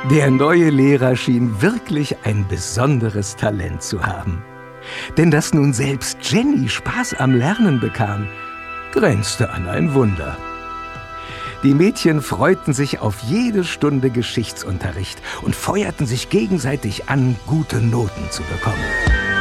Der neue Lehrer schien wirklich ein besonderes Talent zu haben. Denn dass nun selbst Jenny Spaß am Lernen bekam, grenzte an ein Wunder. Die Mädchen freuten sich auf jede Stunde Geschichtsunterricht und feuerten sich gegenseitig an, gute Noten zu bekommen.